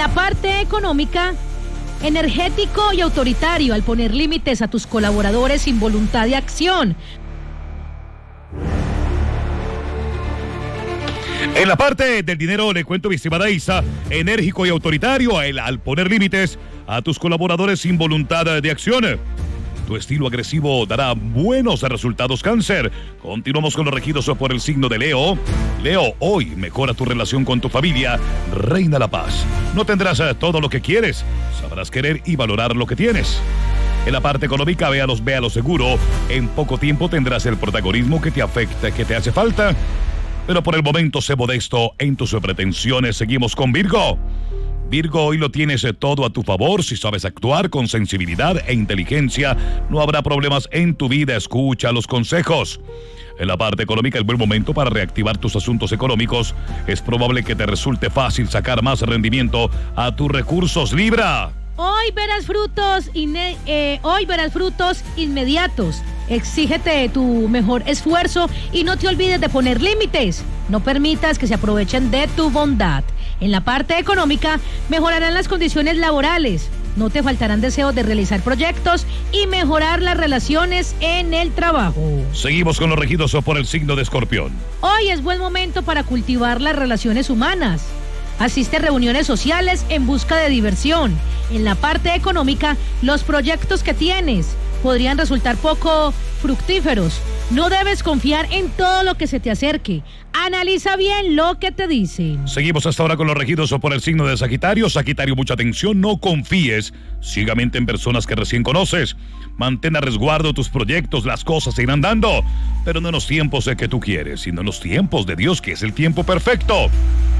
la parte económica, energético y autoritario al poner límites a tus colaboradores sin voluntad de acción. En la parte del dinero le cuento, mi estimada Isa, enérgico y autoritario al poner límites a tus colaboradores sin voluntad de acción. Tu estilo agresivo dará buenos resultados, Cáncer. Continuamos con los regidos por el signo de Leo. Leo, hoy mejora tu relación con tu familia, reina la paz. No tendrás todo lo que quieres, sabrás querer y valorar lo que tienes. En la parte económica, véalo seguro. En poco tiempo tendrás el protagonismo que te afecta, que te hace falta. Pero por el momento, sé modesto en tus pretensiones. Seguimos con Virgo. Virgo, hoy lo tienes todo a tu favor. Si sabes actuar con sensibilidad e inteligencia, no habrá problemas en tu vida. Escucha los consejos. En la parte económica, el buen momento para reactivar tus asuntos económicos. Es probable que te resulte fácil sacar más rendimiento a tus recursos, Libra. Hoy verás frutos inmediatos. Exígete tu mejor esfuerzo y no te olvides de poner límites. No permitas que se aprovechen de tu bondad. En la parte económica, mejorarán las condiciones laborales. No te faltarán deseos de realizar proyectos y mejorar las relaciones en el trabajo. Seguimos con los regidos por el signo de Escorpión. Hoy es buen momento para cultivar las relaciones humanas. Asiste a reuniones sociales en busca de diversión. En la parte económica, los proyectos que tienes podrían resultar poco fructíferos. No debes confiar en todo lo que se te acerque. Analiza bien lo que te dicen. Seguimos hasta ahora con los regidos por el signo de Sagitario. Sagitario, mucha atención, no confíes ciegamente en personas que recién conoces. Mantén a resguardo tus proyectos, las cosas se irán dando, pero no en los tiempos que tú quieres, sino en los tiempos de Dios, que es el tiempo perfecto.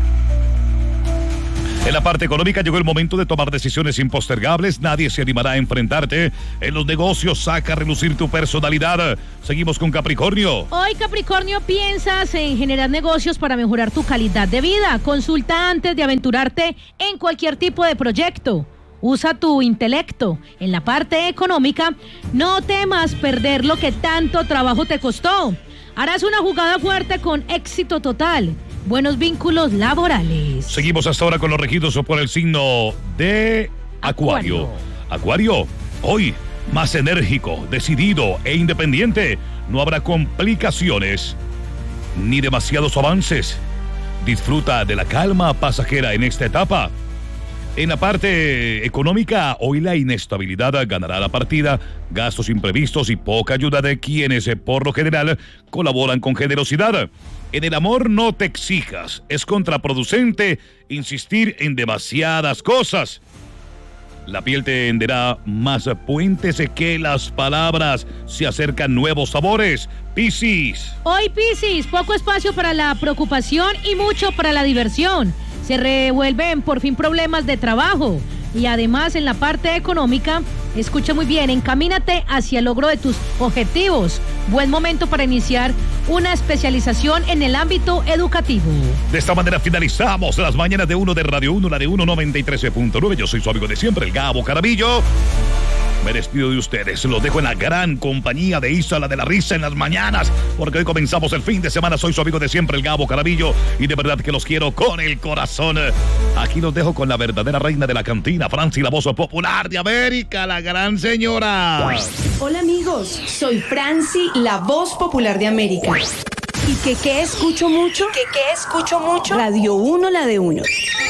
En la parte económica llegó el momento de tomar decisiones impostergables. Nadie se animará a enfrentarte. En los negocios, saca a relucir tu personalidad. Seguimos con Capricornio. Hoy, Capricornio, piensas en generar negocios para mejorar tu calidad de vida. Consulta antes de aventurarte en cualquier tipo de proyecto. Usa tu intelecto. En la parte económica, no temas perder lo que tanto trabajo te costó. Harás una jugada fuerte con éxito total. Buenos vínculos laborales. Seguimos hasta ahora con los regidos por el signo de Acuario. Acuario, hoy más enérgico, decidido e independiente. No habrá complicaciones ni demasiados avances. Disfruta de la calma pasajera en esta etapa. En la parte económica, hoy la inestabilidad ganará la partida, gastos imprevistos y poca ayuda de quienes por lo general colaboran con generosidad. En el amor no te exijas, es contraproducente insistir en demasiadas cosas. La piel tenderá más puentes que las palabras, se acercan nuevos sabores. Piscis. Hoy, Piscis, poco espacio para la preocupación y mucho para la diversión. Se revuelven por fin problemas de trabajo. Y además en la parte económica, escucha muy bien, encamínate hacia el logro de tus objetivos. Buen momento para iniciar una especialización en el ámbito educativo. De esta manera finalizamos las mañanas de Uno de Radio 1, la de 193.9. Yo soy su amigo de siempre, el Gabo Carabillo. Me despido de ustedes, los dejo en la gran compañía de Isa, la de la risa en las mañanas, porque hoy comenzamos el fin de semana. Soy su amigo de siempre, el Gabo Carabillo, y de verdad que los quiero con el corazón. Aquí los dejo con la verdadera reina de la cantina, Franci, la voz popular de América, la gran señora. Hola amigos, soy Franci, la voz popular de América. ¿Y qué escucho mucho? ¿Qué escucho mucho? Radio 1, la de 1.